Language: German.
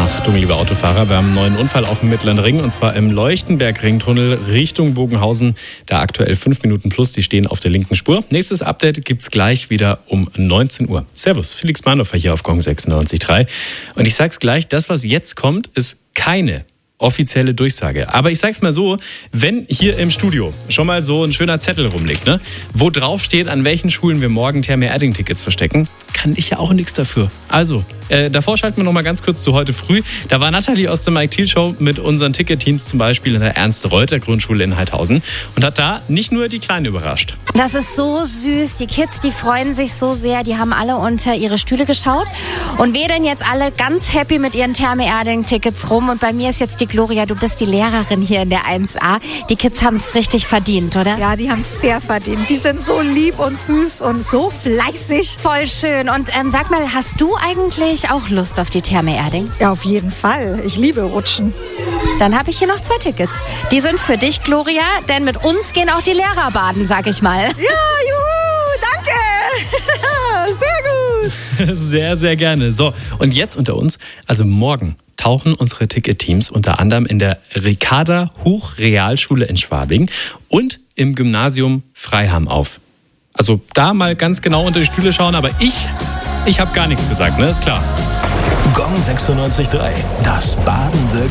Achtung, liebe Autofahrer, wir haben einen neuen Unfall auf dem Mittleren Ring und zwar im Leuchtenberg-Ringtunnel Richtung Bogenhausen. Da aktuell 5 Minuten plus, die stehen auf der linken Spur. Nächstes Update gibt's gleich wieder um 19 Uhr. Servus, Felix Mahnhofer hier auf Gong 96.3. Und ich sag's gleich, das, was jetzt kommt, ist keine offizielle Durchsage. Aber ich sag's mal so, wenn hier im Studio schon mal so ein schöner Zettel rumliegt, ne, wo drauf steht, an welchen Schulen wir morgen Therme-Erding-Tickets verstecken, kann ich ja auch nichts dafür. Also, davor schalten wir noch mal ganz kurz zu heute früh. Da war Nathalie aus der Mike Thiel Show mit unseren Ticketteams zum Beispiel in der Ernste-Reuter-Grundschule in Heidhausen und hat da nicht nur die Kleinen überrascht. Das ist so süß. Die Kids, die freuen sich so sehr. Die haben alle unter ihre Stühle geschaut und wedeln jetzt alle ganz happy mit ihren Therme-Erding-Tickets rum. Und bei mir ist jetzt die Gloria, du bist die Lehrerin hier in der 1a. Die Kids haben es richtig verdient, oder? Ja, die haben es sehr verdient. Die sind so lieb und süß und so fleißig. Voll schön. Und sag mal, hast du eigentlich auch Lust auf die Therme Erding? Ja, auf jeden Fall. Ich liebe Rutschen. Dann habe ich hier noch 2 Tickets. Die sind für dich, Gloria, denn mit uns gehen auch die Lehrer baden, sag ich mal. Ja, juhu, danke. Sehr gut. Sehr, sehr gerne. So, und jetzt unter uns, also morgen tauchen unsere Ticketteams unter anderem in der Ricarda Hochrealschule in Schwabing und im Gymnasium Freiham auf. Also da mal ganz genau unter die Stühle schauen, aber ich habe gar nichts gesagt, ne? Ist klar. Gong 96.3, das badende